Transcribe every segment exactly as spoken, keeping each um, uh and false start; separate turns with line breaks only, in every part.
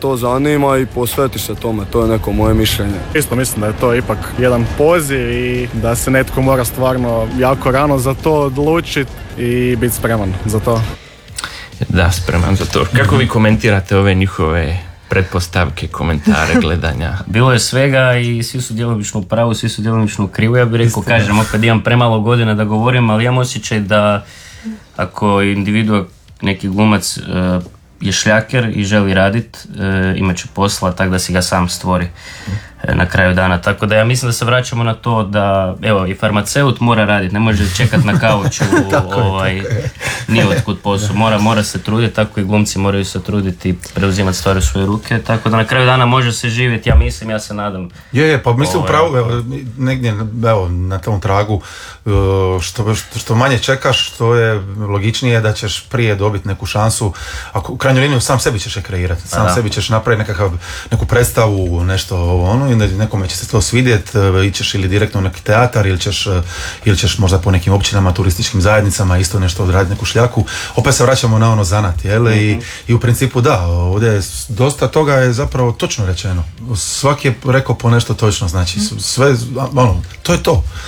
to zanima i posvetiš se tome, to je neko moje mišljenje.
Isto mislim da je to ipak jedan poziv i da se netko mora stvarno jako rano za to odlučiti i biti spreman za to.
Da, spreman za to. Kako vi komentirate ove njihove pretpostavke, komentare, gledanja?
Bilo je svega i svi su djelomično u pravu, svi su djelomično u krivu. Ja bih rekao, kažem, opet imam premalo godina da govorim, ali imam osjećaj da ako individua, neki glumac je šljaker i želi radit, imat će posla, tako da si ga sam stvori na kraju dana. Tako da ja mislim da se vraćamo na to da, evo, i farmaceut mora raditi, ne može čekat na kauču ovaj, ni otkud posao, mora, mora se truditi, tako i glumci moraju se truditi i preuzimati stvari u svoje ruke, tako da na kraju dana može se živjeti, ja mislim, ja se nadam.
Je, je, pa mislim
ovaj,
upravo, evo, negdje, evo, na tom tragu, što, što manje čekaš, to je logičnije da ćeš prije dobiti neku šansu, ako u krajnjoj liniji sam sebi ćeš je kreirati, sam sebi ćeš napraviti nekakav, neku predstavu, nešto ono, nekome će se to svidjeti, ićeš ili direktno u neki teatar ili ćeš, ili ćeš možda po nekim općinama, turističkim zajednicama isto nešto odraditi, neku šljaku. Opet se vraćamo na ono zanat, jel? Mm-hmm. I, i u principu da, ovdje je dosta toga je zapravo točno rečeno. Svaki je rekao po nešto točno, znači sve, ono, to je to.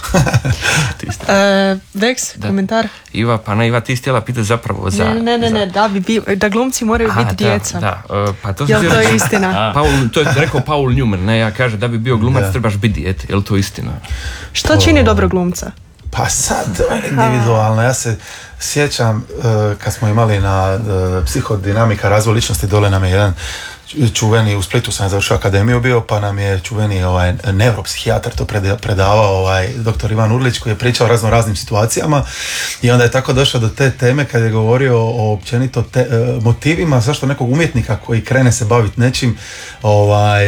uh, Vex,
da.
Komentar?
Iva, pa ne, Iva, ti si htjela pitati zapravo za...
Ne, ne, ne,
za...
ne da, bi bi, da glumci moraju
Aha,
biti
da,
djeca.
Da, uh, pa to
Jel to je istina?
Paul, to je rekao Paul Newman, ne, ja kaže da bi bio glumac da. Trebaš biti dijete, je li to istina?
Što to... čini dobro glumca?
Pa sad, individualno, ja se sjećam uh, kad smo imali na uh, psihodinamika razvoj ličnosti, dole nam je jedan čuveni, u Splitu sam završio akademiju bio, pa nam je čuveni ovaj, neuropsihijatar to predavao, ovaj, doktor Ivan Urlić, koji je pričao o razno raznim situacijama i onda je tako došao do te teme kad je govorio o općenito te, motivima zašto nekog umjetnika koji krene se baviti nečim, ovaj,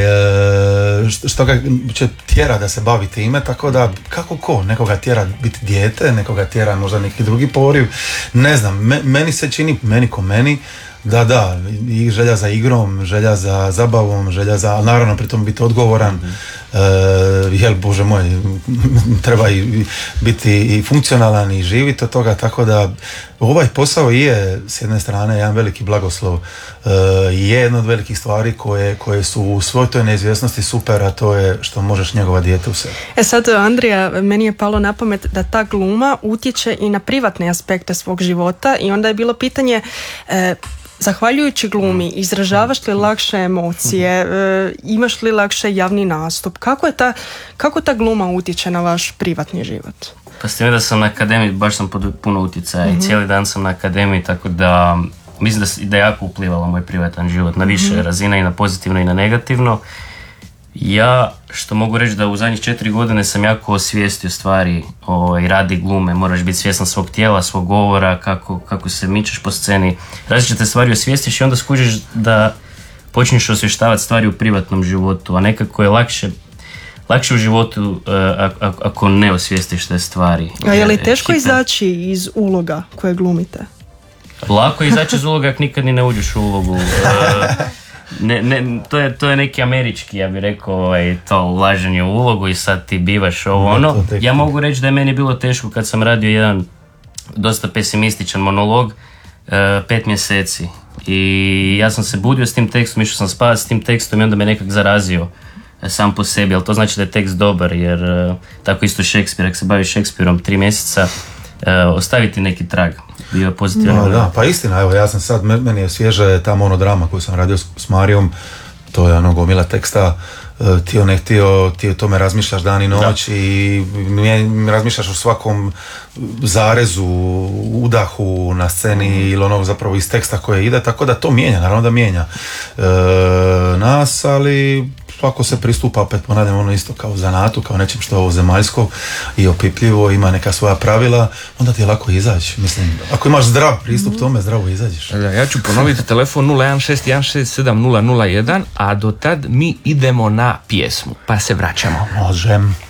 što ga će tjera da se bavi time, tako da kako ko, nekoga tjera biti dijete, nekoga tjera možda neki drugi poriv, ne znam, me, meni se čini, meni ko meni, da, da, i želja za igrom, želja za zabavom, želja za, naravno pritom biti odgovoran, mm-hmm. e, jel, bože moj, treba i biti i funkcionalan i živiti od toga, tako da ovaj posao je s jedne strane jedan veliki blagoslov, e, je jedna od velikih stvari koje, koje su u svoj toj neizvjesnosti super, a to je što možeš njegova dijete u sebi.
E sad, Andrija, meni je palo na pamet da ta gluma utječe i na privatne aspekte svog života i onda je bilo pitanje, e, zahvaljujući glumi, izražavaš li lakše emocije, e, imaš li lakše javni nastup? Kako je ta, kako ta gluma utječe na vaš privatni život?
Pa s time da sam na akademiji, baš sam pod puno utjecaja mm-hmm. i cijeli dan sam na akademiji, tako da mislim da, da je jako uplivalo moj privatan život na više mm-hmm. razina, i na pozitivno i na negativno. Ja, što mogu reći, da u zadnjih četiri godine sam jako osvijestio stvari o, i radi glume, moraš biti svjestan svog tijela, svog govora, kako, kako se mičeš po sceni, različite stvari osvijestiš i onda skužiš da počneš osvještavati stvari u privatnom životu, a nekako je lakše lakše u životu uh, ako, ako ne osvijestiš te stvari.
A je li teško Hitan... izaći iz uloga koje glumite?
Lako je izaći iz uloga ako nikad ni ne uđeš u ulogu. Uh, Ne, ne, to, je, to je neki američki, ja bih rekao, ovaj, to ulaženje u ulogu i sad ti bivaš ovo ono. Ja mogu reći da je meni bilo teško kad sam radio jedan dosta pesimističan monolog uh, pet mjeseci. I ja sam se budio s tim tekstom, išao sam spavati s tim tekstom i onda me nekak zarazio uh, sam po sebi, ali to znači da je tekst dobar, jer uh, tako isto Shakespeare, ako se baviš Shakespeareom tri mjeseca, uh, ostaviti neki trag. Bio pozitivan.
No, da, pa istina, evo ja sam sad, meni je svježe ta monodrama koju sam radio s, s Marijom, to je ono gomila teksta, ti ne htio, ti o tome razmišljaš dan i noć da. I razmišljaš o svakom zarezu, udahu na sceni mm. ili onog zapravo iz teksta koje ide, tako da to mijenja, naravno da mijenja e, nas, ali ako se pristupa, opet ponavljam, ono isto kao zanatu, kao nečem što je ovo zemaljsko i opipljivo, ima neka svoja pravila, onda ti je lako izaći. Mislim, ako imaš zdrav pristup tome, zdravo izađeš.
Ja ću ponoviti telefon nula jedan šest jedan šest sedam nula nula jedan, a do tad mi idemo na pjesmu, pa se vraćamo.
Možem.